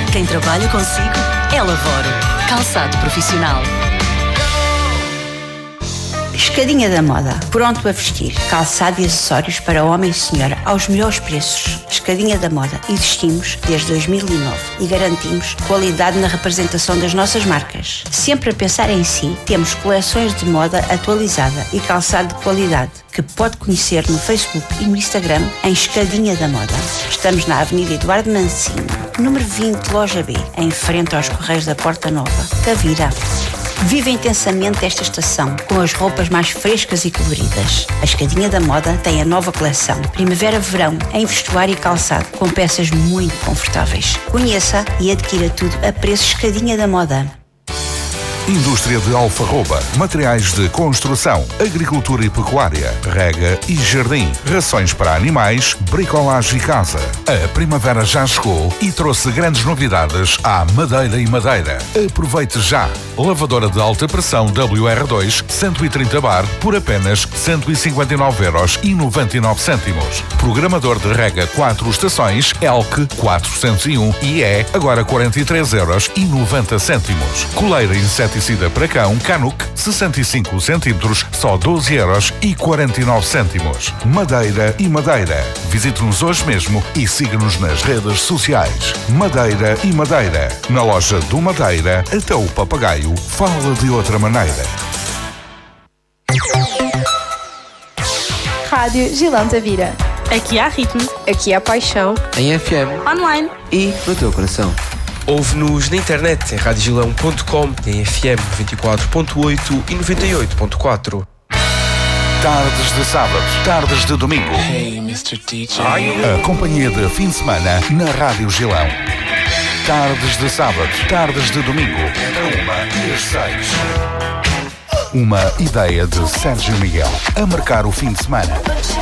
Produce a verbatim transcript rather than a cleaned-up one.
Quem trabalha consigo é Lavoro. Calçado profissional. Escadinha da Moda. Pronto a vestir. Calçado e acessórios para homem e senhora aos melhores preços. Escadinha da Moda. Existimos desde dois mil e nove e garantimos qualidade na representação das nossas marcas. Sempre a pensar em si, temos coleções de moda atualizada e calçado de qualidade que pode conhecer no Facebook e no Instagram em Escadinha da Moda. Estamos na Avenida Eduardo Mancini, número vinte, Loja B, em frente aos Correios da Porta Nova, Tavira. Viva intensamente esta estação com as roupas mais frescas e coloridas. A Escadinha da Moda tem a nova coleção Primavera-Verão em vestuário e calçado com peças muito confortáveis. Conheça e adquira tudo a preço Escadinha da Moda. Indústria de Alfarroba, materiais de construção, agricultura e pecuária, rega e jardim, rações para animais, bricolagem e casa. A primavera já chegou e trouxe grandes novidades à Madeira e Madeira. Aproveite já! Lavadora de alta pressão W R dois cento e trinta bar por apenas cento e cinquenta e nove euros e noventa e nove cêntimos. Programador de rega quatro estações L C quatrocentos e um e é agora quarenta e três euros e noventa cêntimos. Coleira inseticida para cão Canuck sessenta e cinco centímetros, só doze euros e quarenta e nove cêntimos. Madeira e Madeira. Visite-nos hoje mesmo e siga-nos nas redes sociais. Madeira e Madeira. Na loja do Madeira, até o papagaio fala de outra maneira. Rádio Gilão Tavira. Aqui há ritmo. Aqui há paixão. Em F M. Online. E no teu coração. Ouve-nos na internet em rádio gilão ponto com, em F M noventa e quatro ponto oito e noventa e oito ponto quatro. Tardes de sábado, tardes de domingo. Hey, mister D J. A companhia de fim de semana na Rádio Gilão. Tardes de sábado, tardes de domingo. A uma e às seis. Uma ideia de Sérgio Miguel. A marcar o fim de semana.